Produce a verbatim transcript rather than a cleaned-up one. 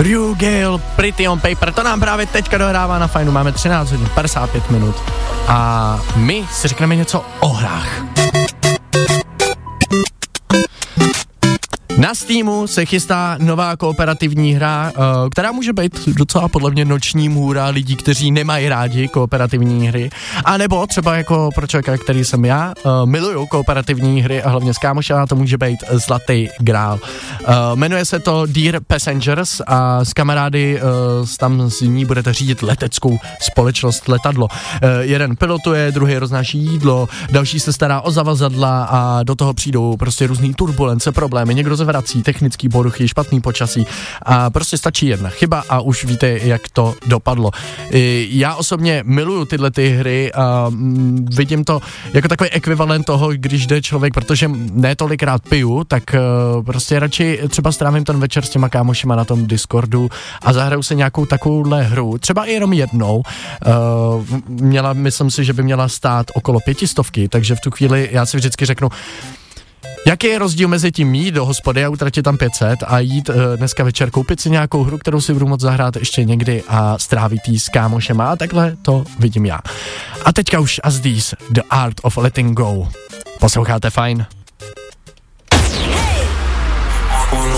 Ryu Gale, Pretty on Paper, to nám právě teďka dohrává na Fajnu, máme třináct hodin, padesát pět minut a my si řekneme něco o hrách. Na Steamu se chystá nová kooperativní hra, která může být docela podle mě noční můra lidí, kteří nemají rádi kooperativní hry, a nebo třeba jako pro člověka, který jsem já, miluju kooperativní hry a hlavně s kámošema to může být zlatý grál. Jmenuje se to Dear Passengers a s kamarády tam z ní budete řídit leteckou společnost letadlo. Jeden pilotuje, druhý roznáší jídlo, další se stará o zavazadla a do toho přijdou prostě různý turbulence, problémy, někdo se vrací, technický poruchy, špatný počasí a prostě stačí jedna chyba a už víte, jak to dopadlo. Já osobně miluju tyhle ty hry a vidím to jako takový ekvivalent toho, když jde člověk, protože ne tolikrát piju, tak prostě radši třeba strávím ten večer s těma kámošima na tom Discordu a zahraju se nějakou takovouhle hru, třeba i jenom jednou. Měla, myslím si, že by měla stát okolo pětistovky, takže v tu chvíli já si vždycky řeknu, jaký je rozdíl mezi tím jít do hospody a utratit tam pět set a jít uh, dneska večer koupit si nějakou hru, kterou si budu moct zahrát ještě někdy a strávit jí s kámošema a takhle to vidím já. A teďka už as these, The Art of Letting Go. Posloucháte Fajn?